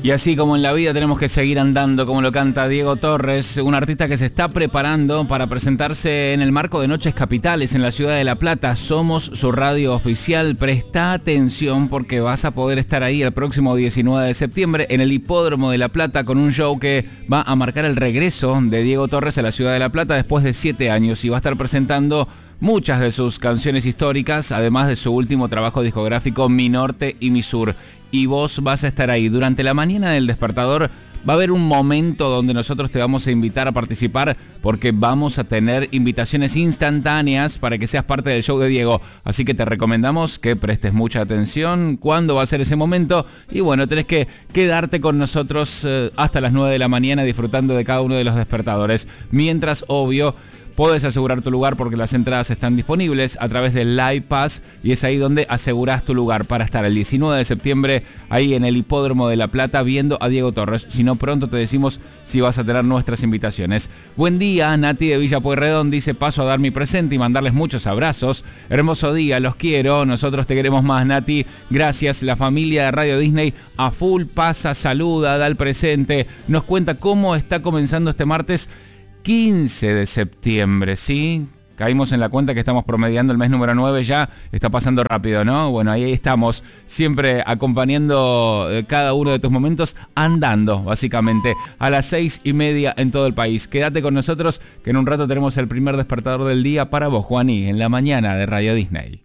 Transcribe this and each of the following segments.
Y así como en la vida tenemos que seguir andando, como lo canta Diego Torres, un artista que se está preparando para presentarse en el marco de Noches Capitales en la ciudad de La Plata. Somos su radio oficial. Presta atención porque vas a poder estar ahí el próximo 19 de septiembre en el Hipódromo de La Plata con un show que va a marcar el regreso de Diego Torres a la ciudad de La Plata después de 7 años y va a estar presentando muchas de sus canciones históricas, además de su último trabajo discográfico Mi Norte y Mi Sur. Y vos vas a estar ahí. Durante la mañana del Despertador va a haber un momento donde nosotros te vamos a invitar a participar porque vamos a tener invitaciones instantáneas para que seas parte del show de Diego. Así que te recomendamos que prestes mucha atención cuándo va a ser ese momento. Y bueno, tenés que quedarte con nosotros hasta las 9 de la mañana disfrutando de cada uno de los despertadores. Mientras, obvio, podés asegurar tu lugar porque las entradas están disponibles a través del Live Pass y es ahí donde asegurás tu lugar para estar el 19 de septiembre ahí en el Hipódromo de La Plata viendo a Diego Torres. Si no, pronto te decimos si vas a tener nuestras invitaciones. Buen día, Nati de Villa Pueyrredón dice: paso a dar mi presente y mandarles muchos abrazos. Hermoso día, los quiero, nosotros te queremos más, Nati. Gracias, la familia de Radio Disney a full pasa, saluda, da el presente, nos cuenta cómo está comenzando este martes 15 de septiembre, ¿sí? Caímos en la cuenta que estamos promediando el mes número 9 ya, está pasando rápido, ¿no? Bueno, ahí estamos, siempre acompañando cada uno de tus momentos, andando, básicamente, a las 6:30 en todo el país. Quédate con nosotros, que en un rato tenemos el primer despertador del día para vos, Juaní, en la mañana de Radio Disney.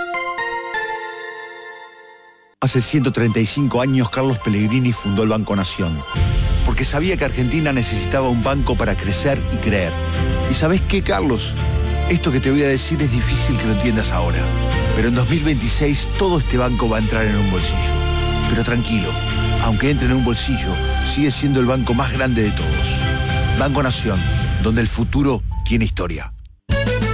Hace 135 años Carlos Pellegrini fundó el Banco Nación, porque sabía que Argentina necesitaba un banco para crecer y creer. ¿Y sabés qué, Carlos? Esto que te voy a decir es difícil que lo entiendas ahora, pero en 2026 todo este banco va a entrar en un bolsillo. Pero tranquilo, aunque entre en un bolsillo, sigue siendo el banco más grande de todos. Banco Nación, donde el futuro tiene historia.